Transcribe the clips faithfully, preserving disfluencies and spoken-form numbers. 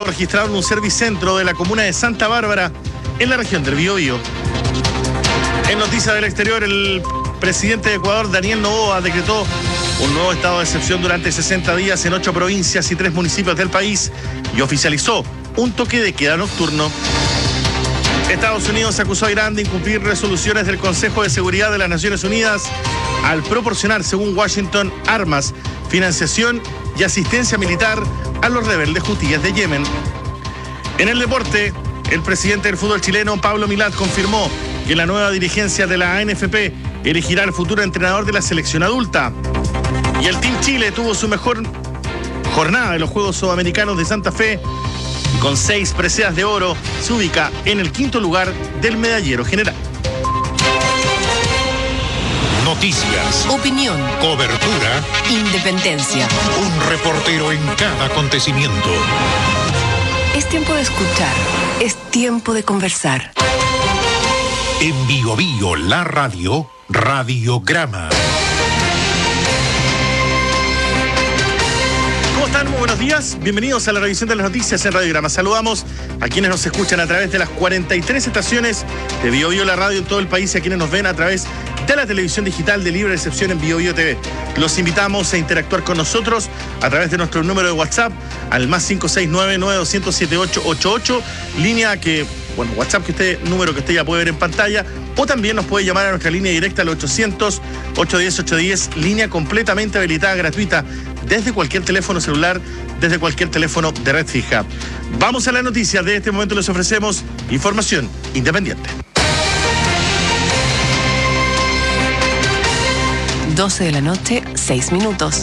registrado en un servicentro de la comuna de Santa Bárbara, en la región del Biobío. En noticias del exterior, el presidente de Ecuador, Daniel Noboa, decretó un nuevo estado de excepción durante sesenta días en ocho provincias y tres municipios del país y oficializó un toque de queda nocturno. Estados Unidos acusó a Irán de incumplir resoluciones del Consejo de Seguridad de las Naciones Unidas al proporcionar, según Washington, armas, financiación y asistencia militar a los rebeldes hutíes de Yemen. En el deporte, el presidente del fútbol chileno, Pablo Milad, confirmó que la nueva dirigencia de la A N F P elegirá al futuro entrenador de la selección adulta. Y el Team Chile tuvo su mejor jornada de los Juegos Sudamericanos de Santa Fe y con seis preseas de oro se ubica en el quinto lugar del medallero general. Noticias, opinión, cobertura, independencia. Un reportero en cada acontecimiento. Es tiempo de escuchar, es tiempo de conversar. En Biobío, la radio, Radiograma. ¿Cómo están? Muy buenos días. Bienvenidos a la revisión de las noticias en Radiograma. Saludamos a quienes nos escuchan a través de las cuarenta y tres estaciones de Biobío, la radio en todo el país, y a quienes nos ven a través de la televisión digital de libre recepción en Biobío T V. Los invitamos a interactuar con nosotros a través de nuestro número de WhatsApp al más cinco seis nueve, nueve dos cero siete ocho ocho ocho, línea que, bueno, WhatsApp que usted, número que usted ya puede ver en pantalla, o también nos puede llamar a nuestra línea directa al ochocientos, ochocientos diez, ochocientos diez, línea completamente habilitada, gratuita, desde cualquier teléfono celular, desde cualquier teléfono de red fija. Vamos a las noticias. De este momento les ofrecemos información independiente. doce de la noche, seis minutos.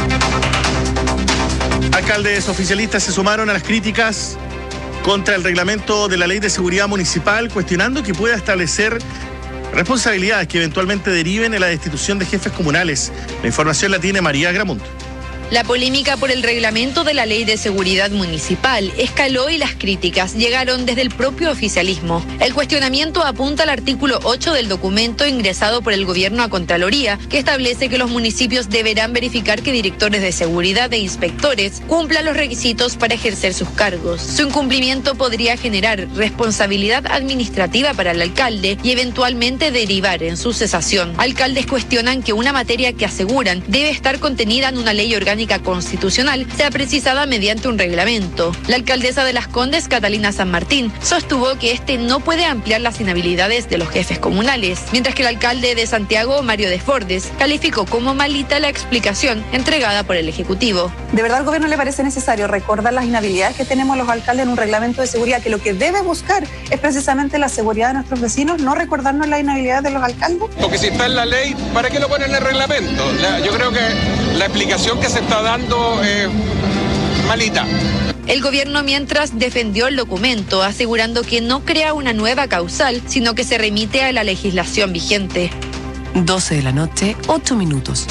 Alcaldes oficialistas se sumaron a las críticas contra el reglamento de la Ley de Seguridad Municipal, cuestionando que pueda establecer responsabilidades que eventualmente deriven en la destitución de jefes comunales. La información la tiene María Gramunt. La polémica por el reglamento de la Ley de Seguridad Municipal escaló y las críticas llegaron desde el propio oficialismo. El cuestionamiento apunta al artículo ocho del documento ingresado por el gobierno a Contraloría, que establece que los municipios deberán verificar que directores de seguridad e inspectores cumplan los requisitos para ejercer sus cargos. Su incumplimiento podría generar responsabilidad administrativa para el alcalde y eventualmente derivar en su cesación. Alcaldes cuestionan que una materia que aseguran debe estar contenida en una ley orgánica constitucional sea precisada mediante un reglamento. La alcaldesa de Las Condes, Catalina San Martín, sostuvo que este no puede ampliar las inhabilidades de los jefes comunales, mientras que el alcalde de Santiago, Mario Desbordes, calificó como malita la explicación entregada por el Ejecutivo. ¿De verdad al gobierno le parece necesario recordar las inhabilidades que tenemos los alcaldes en un reglamento de seguridad, que lo que debe buscar es precisamente la seguridad de nuestros vecinos, no recordarnos las inhabilidades de los alcaldes? Porque si está en la ley, ¿para qué lo ponen en el reglamento? La, yo creo que la explicación que se está dando eh, malita. El gobierno mientras defendió el documento, asegurando que no crea una nueva causal, sino que se remite a la legislación vigente. doce de la noche, ocho minutos.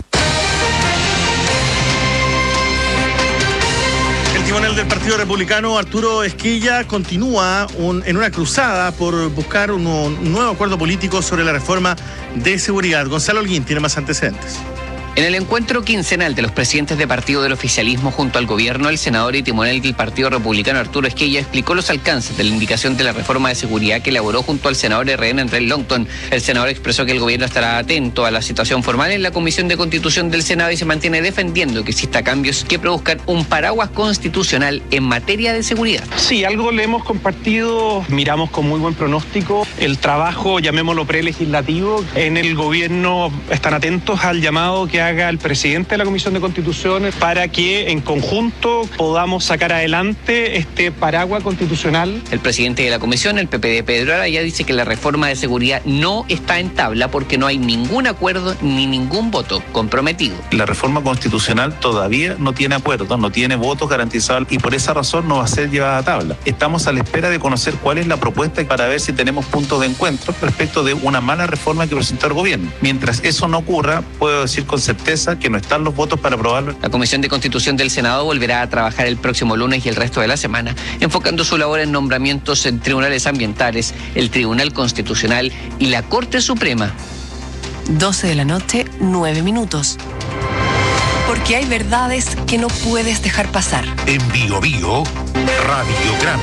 El timonel del Partido Republicano, Arturo Esquilla, continúa un, en una cruzada por buscar un, un nuevo acuerdo político sobre la reforma de seguridad. Gonzalo Holguín tiene más antecedentes. En el encuentro quincenal de los presidentes de partido del oficialismo junto al gobierno, el senador y timonel del Partido Republicano Arturo Esquilla explicó los alcances de la indicación de la reforma de seguridad que elaboró junto al senador R N Andrés Longton. El senador expresó que el gobierno estará atento a la situación formal en la Comisión de Constitución del Senado y se mantiene defendiendo que exista cambios que produzcan un paraguas constitucional en materia de seguridad. Sí, algo le hemos compartido, miramos con muy buen pronóstico el trabajo, llamémoslo prelegislativo. En el gobierno están atentos al llamado que haga el presidente de la Comisión de Constitución para que en conjunto podamos sacar adelante este paraguas constitucional. El presidente de la comisión, el P P D Pedro Araya, dice que la reforma de seguridad no está en tabla porque no hay ningún acuerdo ni ningún voto comprometido. La reforma constitucional todavía no tiene acuerdo, no tiene votos garantizados y por esa razón no va a ser llevada a tabla. Estamos a la espera de conocer cuál es la propuesta para ver si tenemos puntos de encuentro respecto de una mala reforma que presentó el gobierno. Mientras eso no ocurra, puedo decir con certeza que no están los votos para aprobarlo. La Comisión de Constitución del Senado volverá a trabajar el próximo lunes y el resto de la semana, enfocando su labor en nombramientos en tribunales ambientales, el Tribunal Constitucional y la Corte Suprema. doce de la noche, nueve minutos. Porque hay verdades que no puedes dejar pasar. En Biobío, Radiograma.